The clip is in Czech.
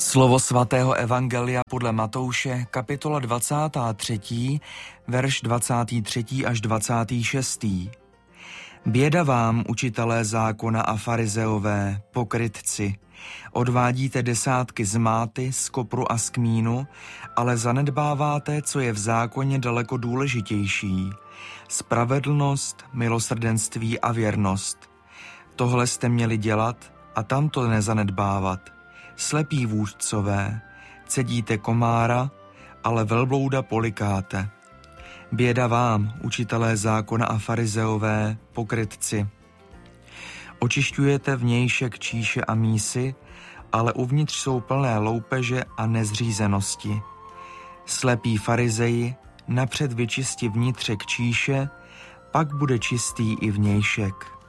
Slovo svatého evangelia podle Matouše, kapitola 23, verš 23 až 26. Běda vám, učitelé zákona a farizeové, pokrytci, odvádíte desátky z máty, z kopru a z kmínu, ale zanedbáváte, co je v zákoně daleko důležitější, spravedlnost, milosrdenství a věrnost. Tohle jste měli dělat a tamto nezanedbávat. Slepí vůdcové, cedíte komára, ale velblouda polikáte. Běda vám, učitelé zákona a farizeové, pokrytci. Očišťujete vnějšek číše a mísy, ale uvnitř jsou plné loupeže a nezřízenosti. Slepí farizeji, napřed vyčisti vnitřek číše, pak bude čistý i vnějšek.